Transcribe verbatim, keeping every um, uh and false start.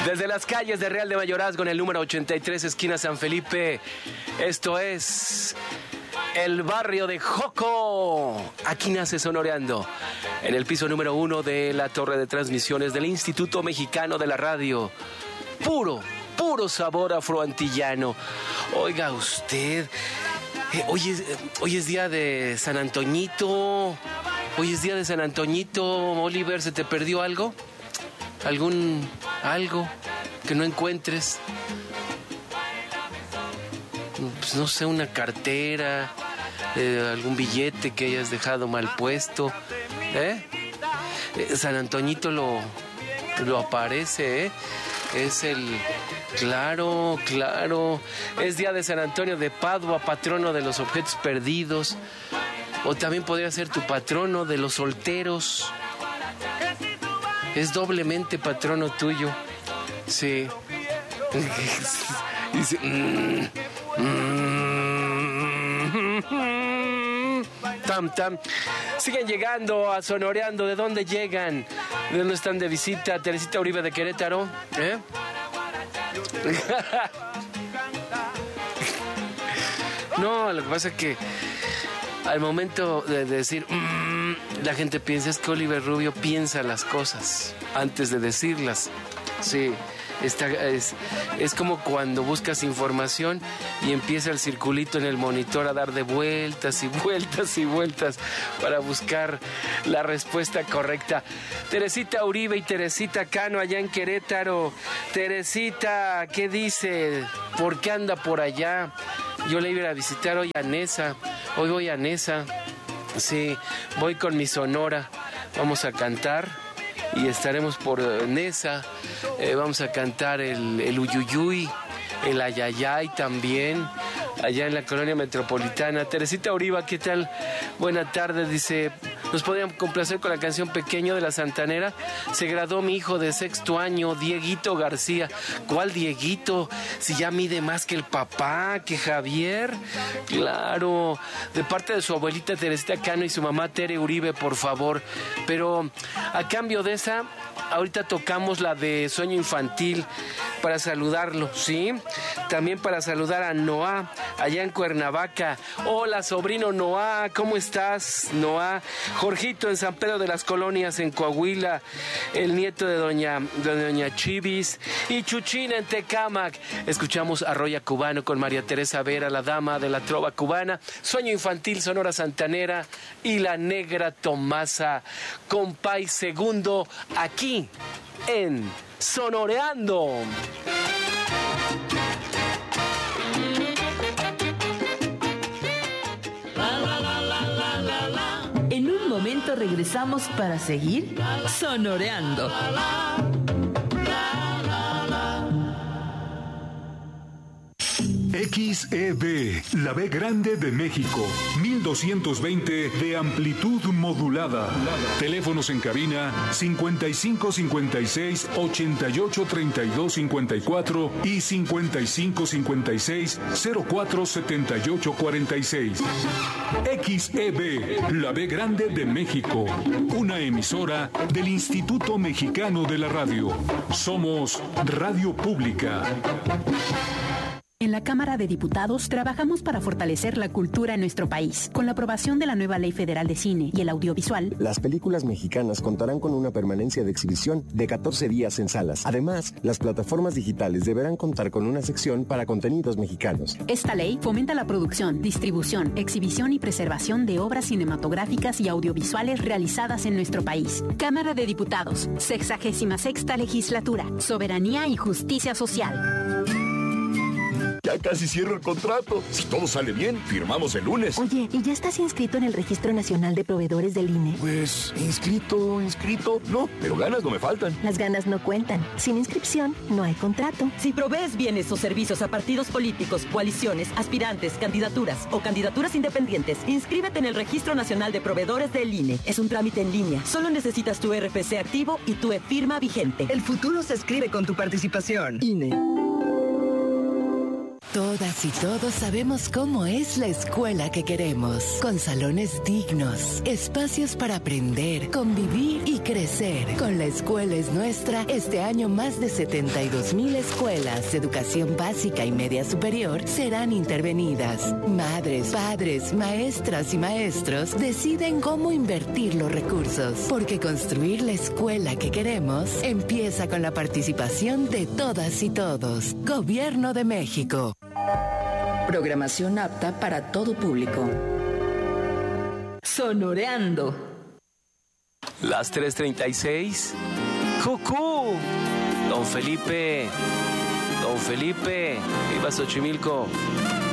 Desde las calles de Real de Mayorazgo, en el número ochenta y tres, esquina San Felipe, esto es el barrio de Joco. Aquí nace Sonoreando, en el piso número uno de la torre de transmisiones del Instituto Mexicano de la Radio. Puro, puro sabor afroantillano. Oiga usted, eh, hoy, es, eh, hoy es día de San Antoñito. Hoy es día de San Antoñito. Oliver, ¿se te perdió algo? ¿Algún algo que no encuentres? Pues no sé, una cartera, eh, algún billete que hayas dejado mal puesto, ¿eh? eh San Antoñito lo, lo aparece, ¿eh? Es el... Claro, claro. Es día de San Antonio de Padua, patrono de los objetos perdidos. O también podría ser tu patrono de los solteros. Es doblemente patrono tuyo. Sí. Dice... Mm, mm, tam, tam. Siguen llegando a Sonoreando. ¿De dónde llegan? ¿De dónde están de visita? Teresita Uribe de Querétaro. ¿Eh? No, lo que pasa es que al momento de decir mmm, la gente piensa, es que Oliver Rubio piensa las cosas antes de decirlas. Sí, está, es, es como cuando buscas información y empieza el circulito en el monitor a dar de vueltas y vueltas y vueltas para buscar la respuesta correcta. Teresita Uribe y Teresita Cano allá en Querétaro. Teresita, ¿qué dice? ¿Por qué anda por allá? Yo le iba a visitar hoy a Nesa. Hoy voy a Nesa. Sí, voy con mi Sonora. Vamos a cantar y estaremos por Nesa. Eh, vamos a cantar el, el Uyuyuy, el Ayayay también, allá en la colonia metropolitana. Teresita Uribe, ¿qué tal? Buena tarde, dice, ¿nos podrían complacer con la canción Pequeño de la Santanera? Se graduó mi hijo de sexto año, Dieguito García. ¿Cuál Dieguito? Si ya mide más que el papá, que Javier. Claro, de parte de su abuelita Teresita Cano y su mamá Tere Uribe, por favor. Pero a cambio de esa, ahorita tocamos la de Sueño Infantil para saludarlo, ¿sí? También para saludar a Noah, allá en Cuernavaca. Hola, sobrino Noah, ¿cómo estás, Noah? Jorgito en San Pedro de las Colonias, en Coahuila. El nieto de doña, de doña Chivis. Y Chuchina en Tecámac. Escuchamos a Roya Cubano con María Teresa Vera, la dama de la trova cubana. Sueño Infantil, Sonora Santanera. Y la Negra Tomasa, compay segundo, aquí en Sonoreando. En un momento regresamos para seguir Sonoreando. X E B, la B grande de México, mil doscientos veinte de amplitud modulada. Teléfonos en cabina cincuenta y cinco cincuenta y seis ochenta y ocho treinta y dos cincuenta y cuatro y cincuenta y cinco cincuenta y seis cero cuatro setenta y ocho cuarenta y seis. X E B, la B grande de México, una emisora del Instituto Mexicano de la Radio. Somos Radio Pública. En la Cámara de Diputados trabajamos para fortalecer la cultura en nuestro país. Con la aprobación de la nueva Ley Federal de Cine y el Audiovisual, las películas mexicanas contarán con una permanencia de exhibición de catorce días en salas. Además, las plataformas digitales deberán contar con una sección para contenidos mexicanos. Esta ley fomenta la producción, distribución, exhibición y preservación de obras cinematográficas y audiovisuales realizadas en nuestro país. Cámara de Diputados, sexagésima sexta legislatura, soberanía y justicia social. Ya casi cierro el contrato. Si todo sale bien, firmamos el lunes. Oye, ¿y ya estás inscrito en el Registro Nacional de Proveedores del I N E? Pues, inscrito, inscrito, no, pero ganas no me faltan. Las ganas no cuentan. Sin inscripción, no hay contrato. Si provees bienes o servicios a partidos políticos, coaliciones, aspirantes, candidaturas o candidaturas independientes, inscríbete en el Registro Nacional de Proveedores del I N E. Es un trámite en línea. Solo necesitas tu R F C activo y tu e-firma vigente. El futuro se escribe con tu participación. I N E. Todas y todos sabemos cómo es la escuela que queremos, con salones dignos, espacios para aprender, convivir y crecer. Con La Escuela es Nuestra, este año más de setenta y dos mil escuelas de educación básica y media superior serán intervenidas. Madres, padres, maestras y maestros deciden cómo invertir los recursos, porque construir la escuela que queremos empieza con la participación de todas y todos. Gobierno de México. Programación apta para todo público. Sonoreando. Las tres treinta y seis. ¡Cucú! Don Felipe. Don Felipe. Viva Xochimilco.